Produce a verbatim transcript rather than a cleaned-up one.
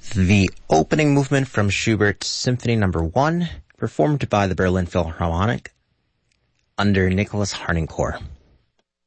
The opening movement from Schubert's Symphony Number One, performed by the Berlin Philharmonic under Nicholas Harnoncourt.